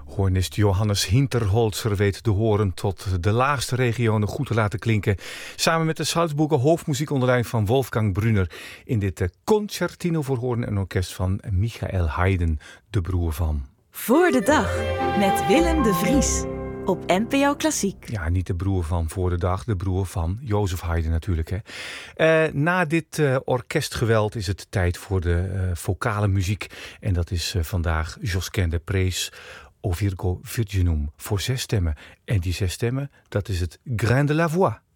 Hoornist Johannes Hinterholzer weet de horen tot de laagste regionen goed te laten klinken. Samen met de Salzburger hoofdmuziekonderleiding van Wolfgang Brunner in dit concertino voor hoorn en orkest van Michael Haydn, de broer van. Voor de dag met Willem de Vries op NPO Klassiek. Ja, niet de broer van Voor de Dag, de broer van Jozef Haydn natuurlijk. Hè. Na dit orkestgeweld is het tijd voor de vocale muziek. En dat is vandaag Josquin de Prez, O Virgo Virginum, voor 6 stemmen. En die 6 stemmen, dat is het Grain de la Voix.